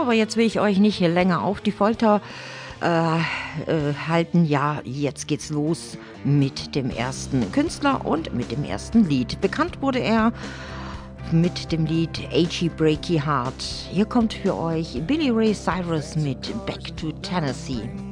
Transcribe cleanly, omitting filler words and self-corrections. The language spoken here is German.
aber jetzt will ich euch nicht länger auf die Folter halten. Ja, jetzt geht's los mit dem ersten Künstler und mit dem ersten Lied. Bekannt wurde er mit dem Lied Achy Breaky Heart. Hier kommt für euch Billy Ray Cyrus mit Back to Tennessee.